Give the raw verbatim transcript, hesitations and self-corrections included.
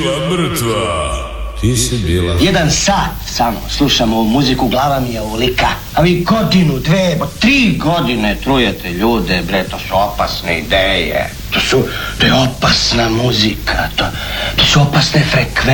Mrtva, ti si bila. Jedan sat samo slušam ovu muziku, glava mi je ovolika. A vi godinu, dve, tri godine trujete ljude, bre, to su opasne ideje. To su, to je opasna muzika, to, to su opasne frekvencije.